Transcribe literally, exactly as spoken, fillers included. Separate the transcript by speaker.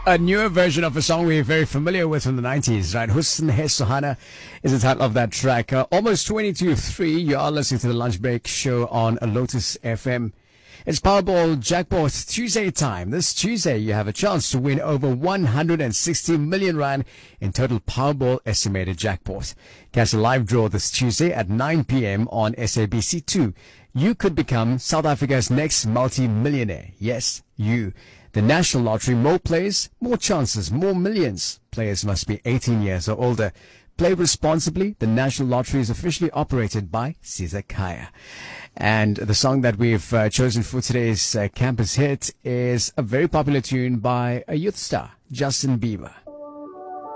Speaker 1: A newer version of a song we're very familiar with from the nineties, right? Husn Hai Suhana is the title of that track. Uh, almost twenty-two three, you are listening to the Lunch Break show on Lotus F M. It's Powerball Jackpot Tuesday time. This Tuesday, you have a chance to win over one hundred sixty million rand in total Powerball estimated jackpot. Catch a live draw this Tuesday at nine p.m. on S A B C two. You could become South Africa's next multi-millionaire. Yes, you. The National Lottery, more players, more chances, more millions. Players must be eighteen years or older. Play responsibly. The National Lottery is officially operated by Sizakaya. And the song that we've uh, chosen for today's uh, campus hit is a very popular tune by a youth star, Justin Bieber.